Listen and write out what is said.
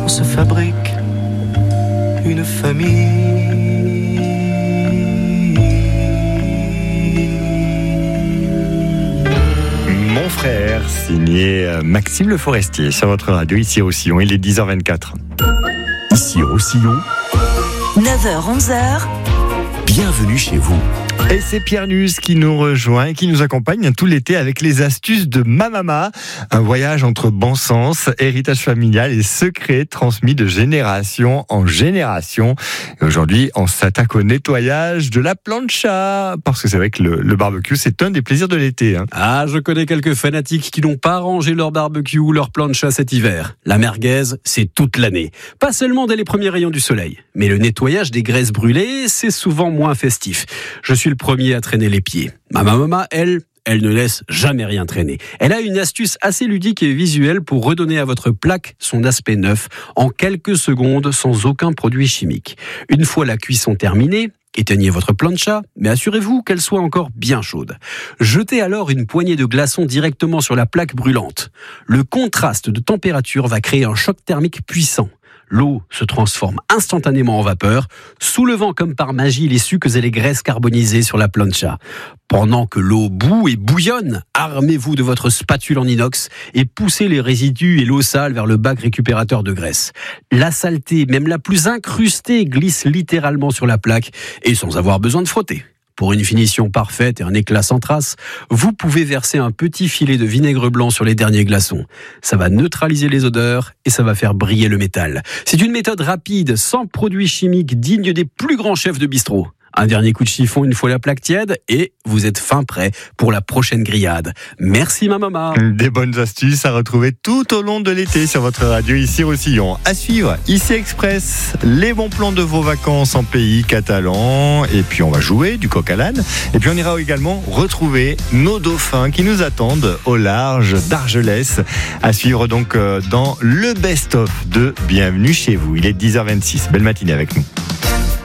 on se fabrique une famille. Mon frère, signé Maxime Le Forestier sur votre radio, ici au Roussillon. Il est 10h24. Ici au Roussillon, 9h-11h, bienvenue chez vous. Et c'est Pierre Nuss qui nous rejoint et qui nous accompagne tout l'été avec les astuces de ma maman. Un voyage entre bon sens, héritage familial et secrets transmis de génération en génération. Et aujourd'hui, on s'attaque au nettoyage de la plancha. Parce que c'est vrai que le barbecue, c'est un des plaisirs de l'été. Ah, je connais quelques fanatiques qui n'ont pas rangé leur barbecue ou leur plancha cet hiver. La merguez, c'est toute l'année. Pas seulement dès les premiers rayons du soleil. Mais le nettoyage des graisses brûlées, c'est souvent moins festif. Je suis le premier à traîner les pieds. Ma maman, elle ne laisse jamais rien traîner. Elle a une astuce assez ludique et visuelle pour redonner à votre plaque son aspect neuf en quelques secondes sans aucun produit chimique. Une fois la cuisson terminée, éteignez votre plancha, mais assurez-vous qu'elle soit encore bien chaude. Jetez alors une poignée de glaçons directement sur la plaque brûlante. Le contraste de température va créer un choc thermique puissant. L'eau se transforme instantanément en vapeur, soulevant comme par magie les sucs et les graisses carbonisées sur la plancha. Pendant que l'eau bout et bouillonne, armez-vous de votre spatule en inox et poussez les résidus et l'eau sale vers le bac récupérateur de graisse. La saleté, même la plus incrustée, glisse littéralement sur la plaque et sans avoir besoin de frotter. Pour une finition parfaite et un éclat sans trace, vous pouvez verser un petit filet de vinaigre blanc sur les derniers glaçons. Ça va neutraliser les odeurs et ça va faire briller le métal. C'est une méthode rapide, sans produits chimiques, digne des plus grands chefs de bistrot. Un dernier coup de chiffon une fois la plaque tiède et vous êtes fin prêt pour la prochaine grillade. Merci ma maman. Des bonnes astuces à retrouver tout au long de l'été sur votre radio ici au Roussillon. À suivre, ici Express, les bons plans de vos vacances en pays catalan. Et puis on va jouer du coq à l'âne. Et puis on ira également retrouver nos dauphins qui nous attendent au large d'Argelès. À suivre donc dans le best-of de Bienvenue chez vous. Il est 10h26. Belle matinée avec nous.